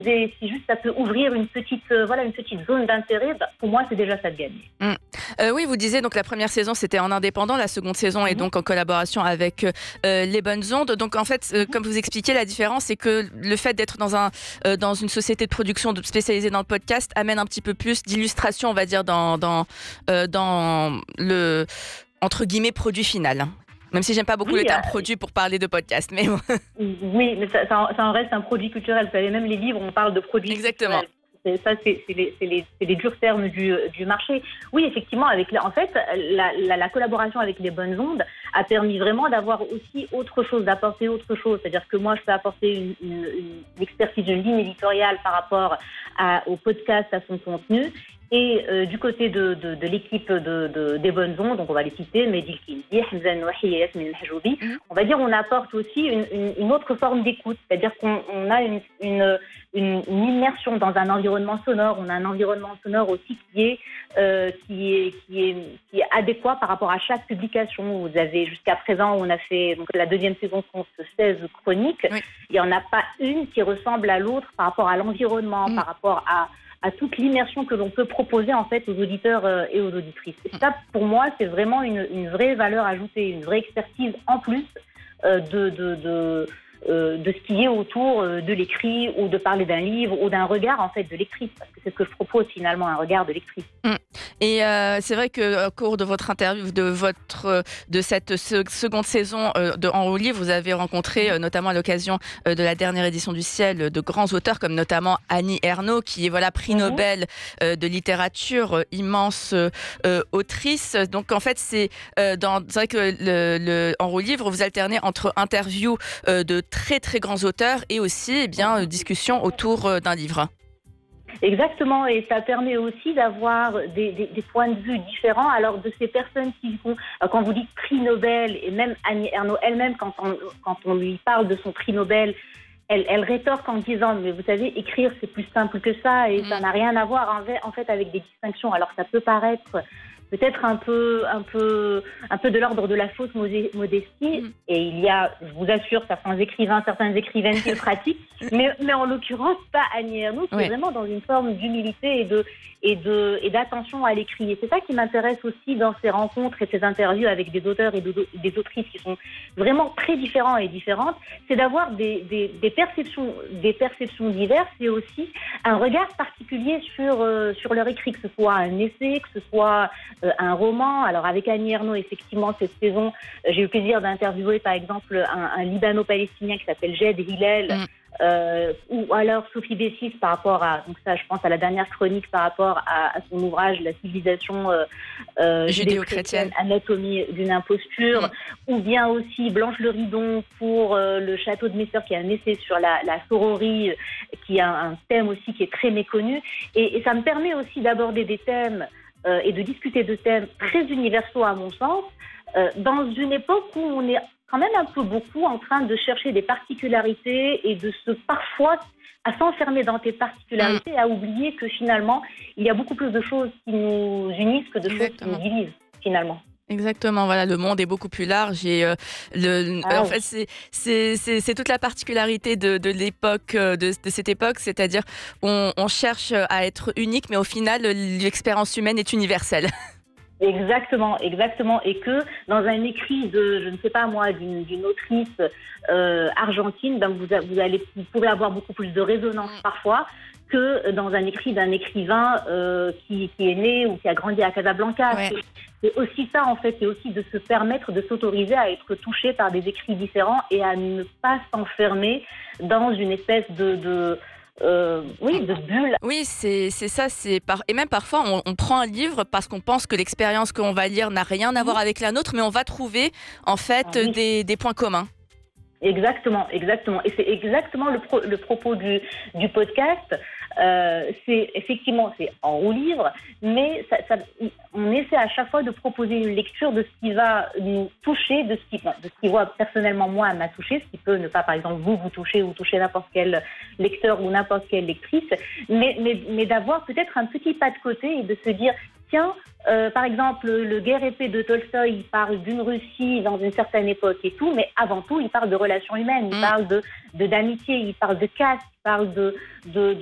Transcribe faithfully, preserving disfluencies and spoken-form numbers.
Et si juste ça peut ouvrir une petite, euh, voilà, une petite zone d'intérêt, bah, pour moi, c'est déjà ça de gagner. Mmh. Euh, oui, vous disiez donc la première saison c'était en indépendant, la seconde saison est Mhm. donc en collaboration avec euh, Les Bonnes Ondes. Donc en fait, euh, comme vous expliquez, la différence c'est que le fait d'être dans un euh, dans une société de production de- spécialisée dans le podcast amène un petit peu plus d'illustration, on va dire, dans dans euh, dans le entre guillemets produit final. Même si j'aime pas beaucoup Oui, le terme euh, produit pour parler de podcast, mais bon. oui, mais ça, ça, ça en reste un produit culturel. Vous savez, même les livres, on parle de produits Exactement. culturels. C'est, ça, c'est, c'est, les, c'est, les, c'est les durs termes du, du marché. Oui, effectivement, avec la, en fait, la, la, la collaboration avec Les Bonnes Ondes a permis vraiment d'avoir aussi autre chose, d'apporter autre chose. C'est-à-dire que moi, je peux apporter une, une, une expertise, une ligne éditoriale par rapport à, au podcast, à son contenu. Et euh, du côté de, de, de l'équipe de, de, des Bonnes Ondes, donc on va les citer, Mehdi Kindi, Hamza Nouahi et Yasmine Mahjoubi, Mhm. on va dire on apporte aussi une, une, une autre forme d'écoute. C'est-à-dire qu'on on a une, une, une, une immersion dans un environnement sonore. On a un environnement sonore aussi qui est, euh, qui est, qui est, qui est adéquat par rapport à chaque publication. Vous avez jusqu'à présent, on a fait donc la deuxième saison compte seize chroniques. Oui. Il n'y en a pas une qui ressemble à l'autre par rapport à l'environnement, Mhm. par rapport à à toute l'immersion que l'on peut proposer en fait aux auditeurs euh, et aux auditrices. Et ça, pour moi, c'est vraiment une, une vraie valeur ajoutée, une vraie expertise en plus euh, de, de, de, euh, de ce qui est autour euh, de l'écrit ou de parler d'un livre ou d'un regard en fait de lectrice, parce que c'est ce que je propose finalement, un regard de lectrice. Mm. Et euh, c'est vrai que au cours de votre interview, de votre euh, de cette se- seconde saison euh, de En haut livre, vous avez rencontré euh, notamment à l'occasion euh, de la dernière édition du Ciel de grands auteurs comme notamment Annie Ernaux, qui est voilà prix Mhm. Nobel euh, de littérature, euh, immense euh, euh, autrice. Donc en fait c'est euh, dans c'est vrai que le, le En haut livre vous alternez entre interviews euh, de très très grands auteurs et aussi eh bien euh, discussions autour euh, d'un livre. Exactement, et ça permet aussi d'avoir des, des, des points de vue différents. Alors de ces personnes qui font, quand vous dites prix Nobel, et même Annie Ernaux elle-même, quand on, quand on lui parle de son prix Nobel, elle, elle rétorque en disant, mais vous savez, écrire c'est plus simple que ça, et Mm. ça n'a rien à voir en fait, en fait avec des distinctions. Alors ça peut paraître peut-être un peu, un peu, un peu de l'ordre de la fausse modé- modestie. Mm. Et il y a, je vous assure, certains écrivains, certaines écrivaines qui le pratiquent, mais, mais en l'occurrence pas Annie Ernaux, qui Ouais. est vraiment dans une forme d'humilité et de et de et d'attention à l'écrit. Et c'est ça qui m'intéresse aussi dans ces rencontres et ces interviews avec des auteurs et de- des autrices qui sont vraiment très différents et différentes, c'est d'avoir des, des, des perceptions, des perceptions diverses et aussi un regard particulier sur euh, sur leur écrit, que ce soit un essai, que ce soit euh, un roman. Alors avec Annie Ernaux, effectivement, cette saison, euh, j'ai eu le plaisir d'interviewer par exemple un, un Libano-Palestinien qui s'appelle Jed Hillel, Mm. euh, ou alors Sophie Bessis par rapport à, donc ça je pense à la dernière chronique par rapport à, à son ouvrage La civilisation euh, euh, Judéo-chrétienne. judéo-chrétienne, anatomie d'une imposture, Mm. ou bien aussi Blanche Le Ridon pour euh, le château de Messer, qui est un essai sur la, la sororie, qui a un thème aussi qui est très méconnu, et, et ça me permet aussi d'aborder des thèmes euh, et de discuter de thèmes très universaux à mon sens, euh, dans une époque où on est quand même un peu beaucoup en train de chercher des particularités et de se parfois à s'enfermer dans tes particularités et à oublier que finalement il y a beaucoup plus de choses qui nous unissent que de Exactement. choses qui nous divisent finalement. Exactement, voilà, le monde est beaucoup plus large et euh, le, Ah en oui. fait c'est c'est c'est c'est toute la particularité de de l'époque euh, de de cette époque, c'est-à-dire on on cherche à être unique, mais au final l'expérience humaine est universelle. Exactement, exactement. Et que dans un écrit de, je ne sais pas moi, d'une, d'une autrice euh, argentine, ben vous, a- vous, allez, vous pouvez avoir beaucoup plus de résonance parfois que dans un écrit d'un écrivain euh, qui, qui est né ou qui a grandi à Casablanca. Ouais. C'est, c'est aussi ça, en fait, c'est aussi de se permettre de s'autoriser à être touché par des écrits différents et à ne pas s'enfermer dans une espèce de... de euh, oui, de bulle. Oui, c'est c'est ça, c'est par et même parfois on, on prend un livre parce qu'on pense que l'expérience qu'on va lire n'a rien à voir avec la nôtre, mais on va trouver en fait Ah oui. des des points communs. Exactement, exactement. Et c'est exactement le, pro, le propos du, du podcast. Euh, c'est effectivement, c'est en haut livre, mais ça, ça, on essaie à chaque fois de proposer une lecture de ce qui va nous toucher, de ce qui, de ce qui voit personnellement moi m'a touché, ce qui peut ne pas, par exemple, vous vous toucher ou toucher n'importe quel lecteur ou n'importe quelle lectrice, mais, mais, mais d'avoir peut-être un petit pas de côté et de se dire, tiens, euh, par exemple, le Guerre épée de Tolstoï, il parle d'une Russie dans une certaine époque et tout, mais avant tout, il parle de relations humaines, il Mm. parle de, de d'amitié, il parle de caste, il parle de, de,